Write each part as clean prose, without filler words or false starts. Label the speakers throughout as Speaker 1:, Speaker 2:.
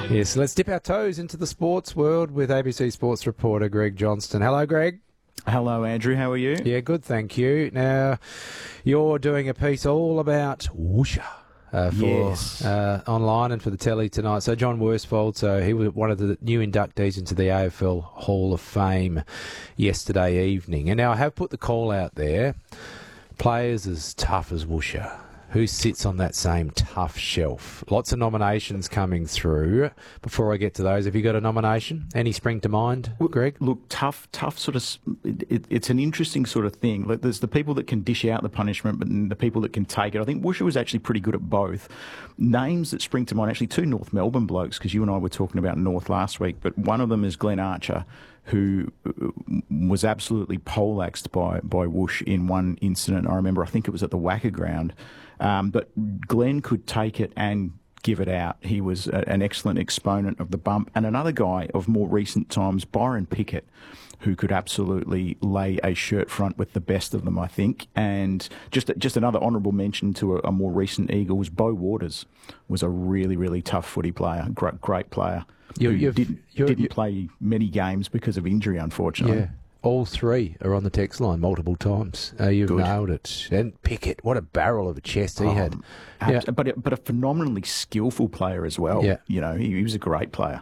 Speaker 1: Yes, let's dip our toes into the sports world with ABC Sports reporter Greg Johnston. Hello, Greg.
Speaker 2: Hello, Andrew. How are you?
Speaker 1: Yeah, good, thank you. Now, you're doing a piece all about whoosher
Speaker 2: Yes.
Speaker 1: online and for the telly tonight. So John Worsfold, he was one of the new inductees into the AFL Hall of Fame yesterday evening. And now I have put the call out there, players as tough as whoosher. Who sits on that same tough shelf? Lots of nominations coming through. Before I get to those, have you got a nomination? Any spring to mind, Greg?
Speaker 2: Look, tough sort of... It's an interesting sort of thing. Like, there's the people that can dish out the punishment, but then the people that can take it. I think Woosher was actually pretty good at both. Names that spring to mind, actually two North Melbourne blokes, because you and I were talking about North last week, but one of them is Glenn Archer, who was absolutely poleaxed by Whoosh in one incident. I remember, I think it was at the Wacker ground. But Glenn could take it and give it out. He was an excellent exponent of the bump. And another guy of more recent times, Byron Pickett, who could absolutely lay a shirt front with the best of them, I think. And just another honourable mention to a more recent Eagle was Beau Waters, was a really, really tough footy player, great player. Didn't play many games because of injury, unfortunately.
Speaker 1: Yeah. All three are on the text line multiple times. You've
Speaker 2: Good.
Speaker 1: nailed it. And Pickett, what a barrel of a chest he had.
Speaker 2: Yeah. But a phenomenally skillful player as well.
Speaker 1: Yeah.
Speaker 2: You know, he was a great player.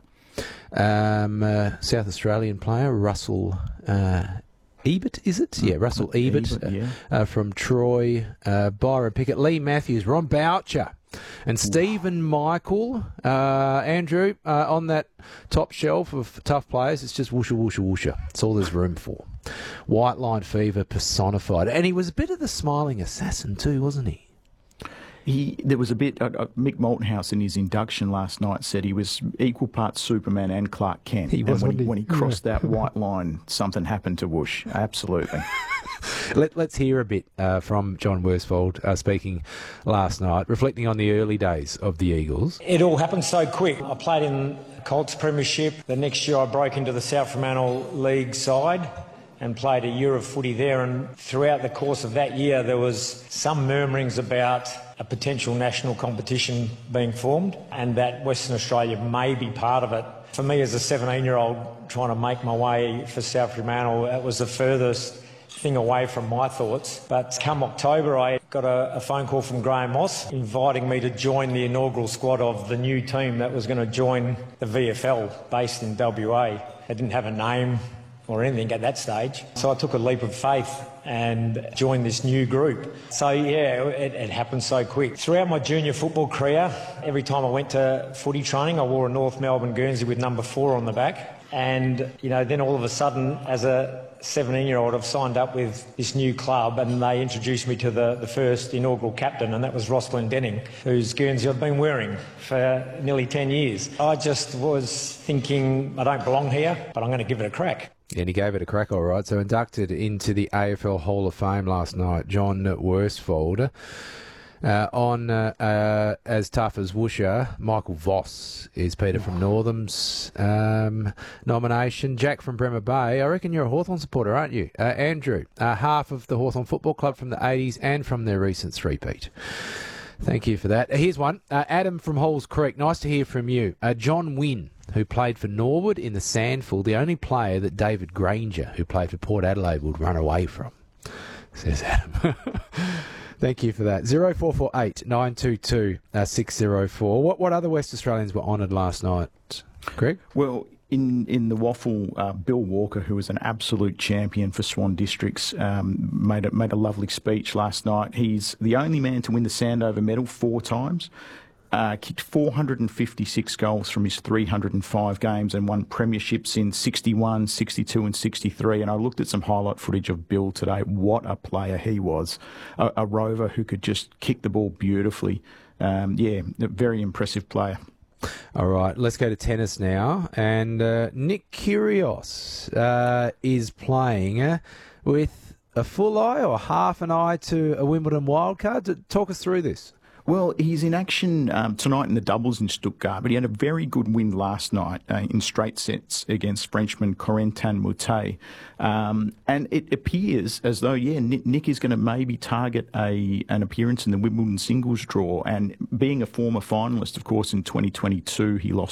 Speaker 1: South Australian player, Russell Ebert, is it? Yeah, Russell Ebert, from Troy. Byron Pickett, Lee Matthews, Ron Boucher. And Stephen Michael, Andrew, on that top shelf of tough players, it's just whoosher, whoosher, whoosher. It's all there's room for. White line fever personified. And he was a bit of the smiling assassin too, wasn't he?
Speaker 2: There was a bit... Mick Malthouse in his induction last night said he was equal parts Superman and Clark Kent. When he crossed that white line, something happened to Whoosh. Absolutely.
Speaker 1: Let's hear a bit from John Worsfold speaking last night, reflecting on the early days of the Eagles.
Speaker 3: It all happened so quick. I played in Colts Premiership. The next year I broke into the South Fremantle League side and played a year of footy there. And throughout the course of that year, there was some murmurings about a potential national competition being formed and that Western Australia may be part of it. For me as a 17-year-old trying to make my way for South Fremantle, that was the furthest thing away from my thoughts. But come October, I got a phone call from Graham Moss inviting me to join the inaugural squad of the new team that was going to join the VFL based in WA. They didn't have a name or anything at that stage. So I took a leap of faith and joined this new group. So yeah, it happened so quick. Throughout my junior football career, every time I went to footy training, I wore a North Melbourne Guernsey with number 4 on the back. And, then all of a sudden, as a 17-year-old, I've signed up with this new club and they introduced me to the first inaugural captain, and that was Roslyn Denning, whose Guernsey I've been wearing for nearly 10 years. I just was thinking, I don't belong here, but I'm going to give it a crack.
Speaker 1: And he gave it a crack, all right. So inducted into the AFL Hall of Fame last night, John Worsfold. On As Tough as Woosher, Michael Voss is Peter from Northam's nomination. Jack from Bremer Bay. I reckon you're a Hawthorn supporter, aren't you? Andrew, half of the Hawthorn Football Club from the 80s and from their recent three-peat. Thank you for that. Here's one. Adam from Halls Creek. Nice to hear from you. John Wynne, who played for Norwood in the Sandful, the only player that David Granger, who played for Port Adelaide, would run away from, says Adam. Thank you for that. 0448 922 604. What other West Australians were honoured last night, Greg?
Speaker 2: Well, in the waffle, Bill Walker, who was an absolute champion for Swan Districts, made a lovely speech last night. He's the only man to win the Sandover medal 4 times. Kicked 456 goals from his 305 games and won premierships in 61, 62 and 63. And I looked at some highlight footage of Bill today. What a player he was. A rover who could just kick the ball beautifully. A very impressive player.
Speaker 1: All right, let's go to tennis now. And Nick Kyrgios is playing with a full eye or half an eye to a Wimbledon wildcard. Talk us through this.
Speaker 2: Well, he's in action tonight in the doubles in Stuttgart, but he had a very good win last night in straight sets against Frenchman Corentin Moutet. And it appears as though, Nick is going to maybe target an appearance in the Wimbledon singles draw. And being a former finalist, of course, in 2022, he lost